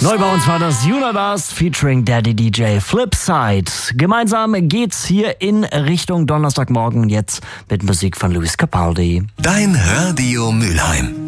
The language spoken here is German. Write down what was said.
Neu bei uns war das Universe featuring Daddy DJ Flipside. Gemeinsam geht's hier in Richtung Donnerstagmorgen jetzt mit Musik von Lewis Capaldi. Dein Radio Mülheim.